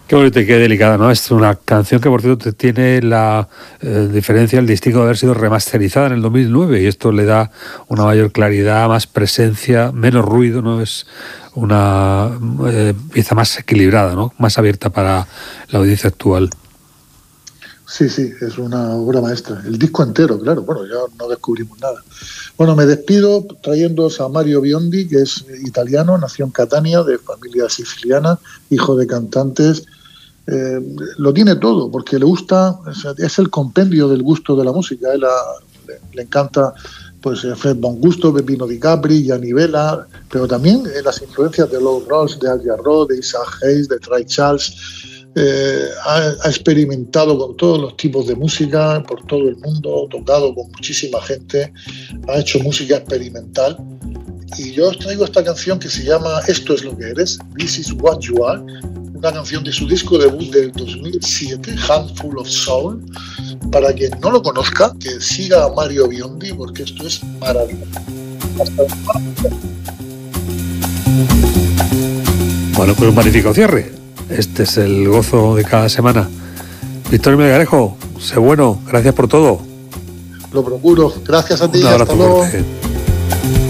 Qué bonita y qué delicada, ¿no? Es una canción que, por cierto, tiene la diferencia, el distingo de haber sido remasterizada en el 2009, y esto le da una mayor claridad, más presencia, menos ruido, ¿no? Es una pieza más equilibrada, ¿no? Más abierta para la audiencia actual. Sí, sí, es una obra maestra. El disco entero, claro, bueno, ya no descubrimos nada. Bueno, me despido trayéndoos a Mario Biondi, que es italiano, nació en Catania, de familia siciliana, hijo de cantantes. Lo tiene todo, porque le gusta, o sea, es el compendio del gusto de la música. Le encanta pues Fred Von Gusto, Peppino Di Capri, Gianni Vella, pero también las influencias de Lou Rawls, de Al Jarreau, de Isaac Hayes, de Ray Charles. Ha experimentado con todos los tipos de música por todo el mundo, tocado con muchísima gente, ha hecho música experimental. Y yo os traigo esta canción que se llama Esto es lo que eres, This is what you are, una canción de su disco debut del 2007, Handful of Soul. Para quien no lo conozca, que siga a Mario Biondi, porque esto es maravilloso. Bueno, pues un magnífico cierre. Este es el gozo de cada semana. Victorio Melgarejo, sé bueno, gracias por todo. Lo procuro. Gracias a ti. Un abrazo hasta luego. fuerte.